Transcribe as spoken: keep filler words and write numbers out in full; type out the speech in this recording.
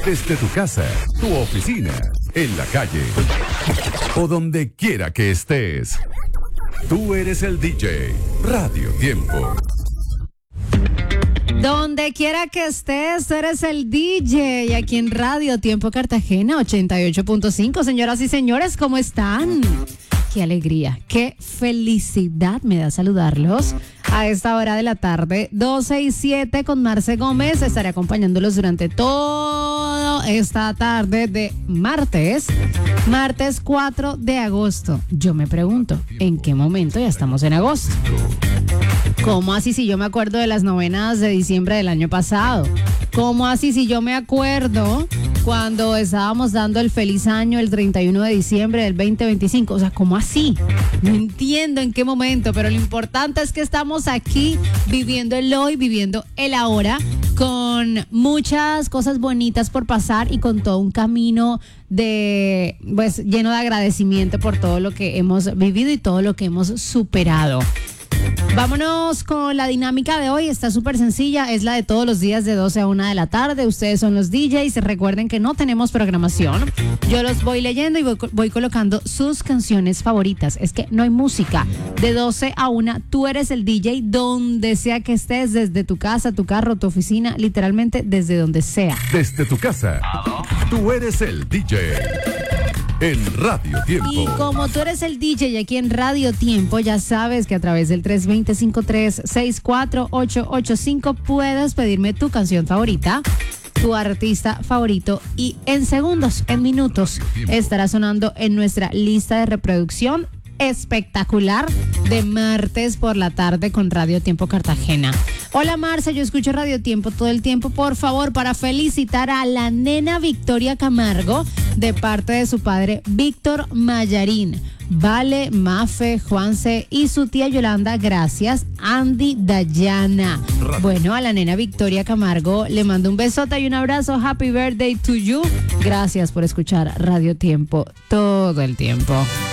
Desde tu casa, tu oficina, en la calle o donde quiera que estés. Tú eres el D J. Radio Tiempo. Donde quiera que estés, tú eres el D J. Y aquí en Radio Tiempo Cartagena ochenta y ocho punto cinco. Señoras y señores, ¿cómo están? Qué alegría, qué felicidad me da saludarlos a esta hora de la tarde, doce y siete con Marce Gómez. Estaré acompañándolos durante toda esta tarde de martes, martes cuatro de agosto. Yo me pregunto, ¿en qué momento ya estamos en agosto? ¿Cómo así si yo me acuerdo de las novenas de diciembre del año pasado? ¿Cómo así si yo me acuerdo cuando estábamos dando el feliz año el treinta y uno de diciembre del veinte veinticinco? O sea, ¿cómo así? No entiendo en qué momento, pero lo importante es que estamos aquí viviendo el hoy, viviendo el ahora, con muchas cosas bonitas por pasar y con todo un camino de, pues, lleno de agradecimiento por todo lo que hemos vivido y todo lo que hemos superado. Vámonos con la dinámica de hoy, está súper sencilla, es la de todos los días de doce a una de la tarde. Ustedes son los D Js, recuerden que no tenemos programación. Yo los voy leyendo y voy, voy colocando sus canciones favoritas. Es que no hay música. De doce a una, tú eres el D J donde sea que estés, desde tu casa, tu carro, tu oficina, literalmente desde donde sea. Desde tu casa, tú eres el D J. En Radio Tiempo. Y como tú eres el D J aquí en Radio Tiempo, ya sabes que a través del tres dos cero, cinco tres seis cuatro ocho ocho cinco puedes pedirme tu canción favorita, tu artista favorito, y en segundos, en minutos, estará sonando en nuestra lista de reproducción espectacular de martes por la tarde con Radio Tiempo Cartagena. Hola Marce, yo escucho Radio Tiempo todo el tiempo, por favor, para felicitar a la nena Victoria Camargo de parte de su padre Víctor Mayarín, Vale, Mafe, Juanse y su tía Yolanda, gracias, Andy, Dayana. Bueno, a la nena Victoria Camargo le mando un besote y un abrazo, happy birthday to you, gracias por escuchar Radio Tiempo todo el tiempo.